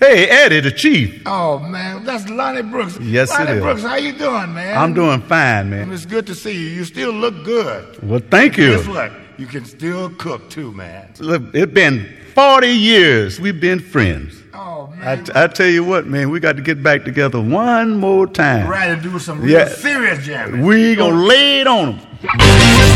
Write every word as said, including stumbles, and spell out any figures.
Hey, Eddie, the chief. Oh, man, that's Lonnie Brooks. Yes, Lonnie it is. Brooks, how you doing, man? I'm doing fine, man. It's good to see you. You still look good. Well, thank you. Guess what? You can still cook, too, man. Look, it's been forty years we've been friends. Oh, I, man. I tell you what, man, we got to get back together one more time. Right, and do some real Yeah. serious jamming. We gonna lay it on them.